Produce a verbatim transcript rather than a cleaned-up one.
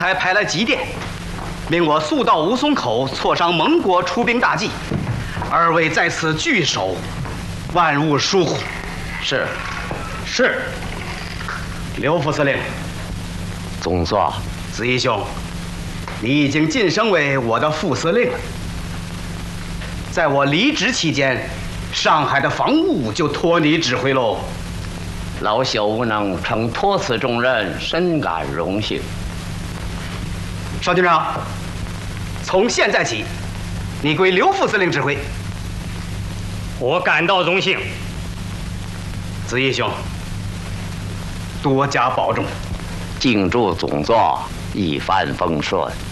才派来急电，命我速到武松口，挫伤蒙国出兵大计。二位在此据守，万勿疏忽。 是， 是。刘副司令， 总座， 子义兄，你已经晋升为我的副司令了。在我离职期间，上海的防务就托你指挥喽。 老朽无能承托此重任，深感荣幸。 邵军长，从现在起，你归刘副司令指挥。 我感到荣幸。 子义兄，多加保重。 敬祝总座一帆风顺。